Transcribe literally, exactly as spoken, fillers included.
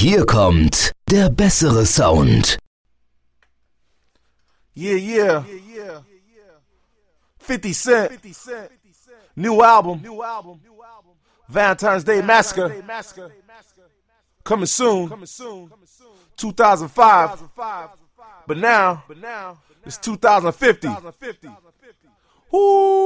Hier kommt der bessere Sound. Yeah, yeah. fifty Cent. New album. Valentine's Day Massacre. Coming soon. two thousand five. But now, it's two thousand fifty. Woo!